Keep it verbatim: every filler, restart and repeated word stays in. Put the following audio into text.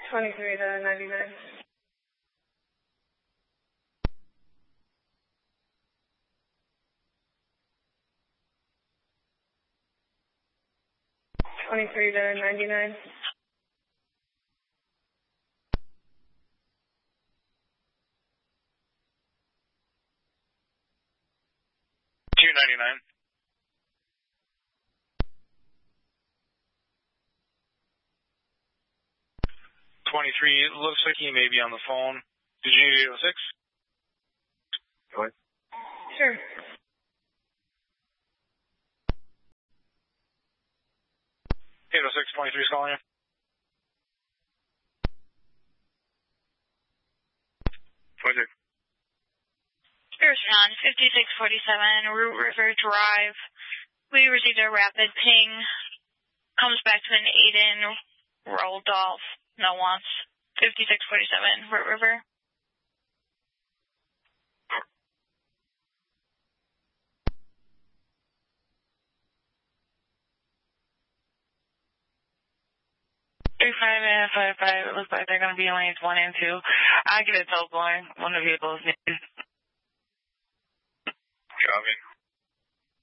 twenty-three to ninety-nine. twenty-three to ninety-nine. two ninety-nine. twenty-three, it looks like he may be on the phone. Did you need eight oh six? Go ahead. Sure. eight oh six, twenty-three is calling you. twenty-six. Here's John, fifty-six forty-seven, Root River Drive. We received a rapid ping. Comes back to an Aiden Rodolph. No wants. fifty-six forty-seven, Root River. three five and five five, it looks like they're going to be in lanes one and two. I'll get a tow going. One of the vehicles needs. Copy.